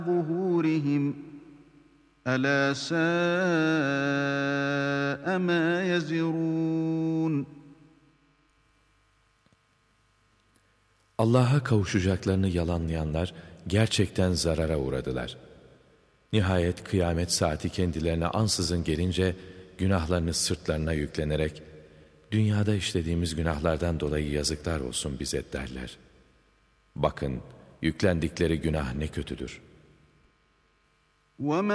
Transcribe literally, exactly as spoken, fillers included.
ظُهُورِهِمْ أَلَا سَاءَ مَا يَزِرُونَ. Allah'a kavuşacaklarını yalanlayanlar gerçekten zarara uğradılar. Nihayet kıyamet saati kendilerine ansızın gelince günahlarını sırtlarına yüklenerek dünyada işlediğimiz günahlardan dolayı yazıklar olsun bize derler. Bakın yüklendikleri günah ne kötüdür.